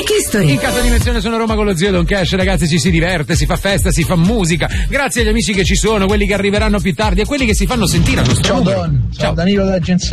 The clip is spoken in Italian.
History. In casa dimensione sono Roma con lo zio Don Cash, ragazzi, ci si diverte, si fa festa, si fa musica. Grazie agli amici che ci sono, quelli che arriveranno più tardi e quelli che si fanno sentire al nostro numero. Ciao Danilo dell'agenzia.